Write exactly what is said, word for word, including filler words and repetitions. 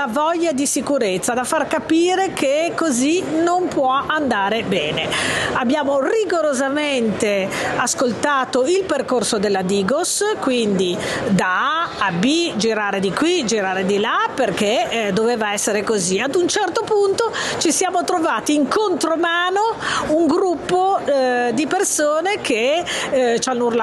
la voglia di sicurezza, da far capire che così non può andare bene. Abbiamo rigorosamente ascoltato il percorso della Digos, quindi da A a B, girare di qui, girare di là, perché eh, doveva essere così. Ad un certo punto ci siamo trovati in contromano un gruppo eh, di persone che eh, ci hanno urlato